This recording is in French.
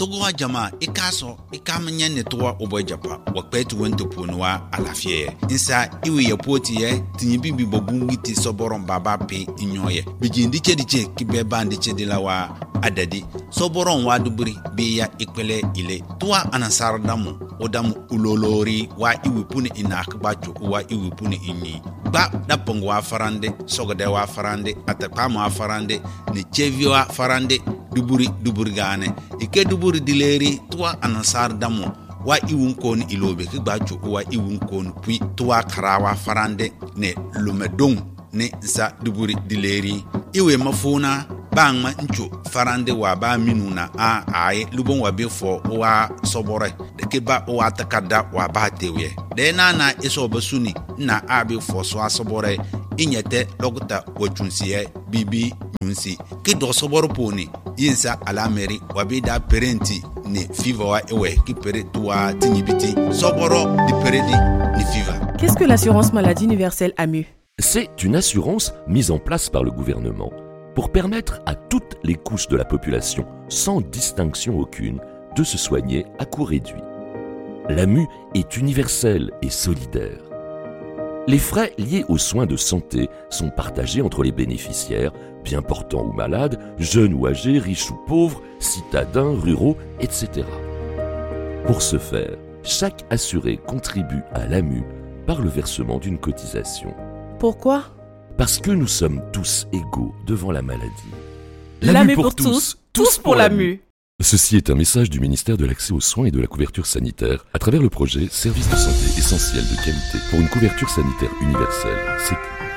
togo jama ikaso ikamanya netwa obojapa wakpetu wento ponwa alafie insa iwe yapoti ye tinyibibi bobungiti soboron baba pe inyoye bijindi chediche kibeba ndiche dilawa adadi soboron waduburi biya ikwele ile tuwa anasardamu odamu ulolori wa iwipuni inakba choku wa iwipuni inyi ba dapongo wa farande sogode wa farande atakama wa farande ne chevi wa farande duburi gane ike duburi dileri tuwa anasardamu wa iwunkon ilobe kigba choku wa iwunkon pui tuwa karawa farande ne lumedong ne za duburi dileri iwe mafuna bangma ncho farande wa ba minuna ai lubon wa befo wa sobore de keba wa takada wa ba tewe de na eso basuni na abi fo so asobore inyete logota wachunsiye bibi nyunsi ki do soboro poni yinsa alameri wa bida parenti ne fiva wa ewe ki pere toi tinyibiti soboro di peredi ni fiva. Qu'est-ce que l'assurance maladie universelle AMU? C'est une assurance mise en place par le gouvernement pour permettre à toutes les couches de la population, sans distinction aucune, de se soigner à coût réduit. L'AMU est universelle et solidaire. Les frais liés aux soins de santé sont partagés entre les bénéficiaires, bien portants ou malades, jeunes ou âgés, riches ou pauvres, citadins, ruraux, etc. Pour ce faire, chaque assuré contribue à l'AMU par le versement d'une cotisation. Pourquoi ? Parce que nous sommes tous égaux devant la maladie. L'AMU pour tous, tous pour l'AMU. Ceci est un message du ministère de l'Accès aux soins et de la couverture sanitaire à travers le projet Services de santé essentiels de qualité pour une couverture sanitaire universelle, Sécu.